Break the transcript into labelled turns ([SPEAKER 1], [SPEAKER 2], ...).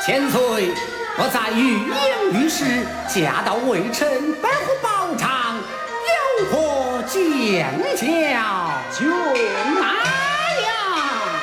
[SPEAKER 1] 千岁，我在御营御史，驾到微臣保护宝场，有何见教？
[SPEAKER 2] 就来。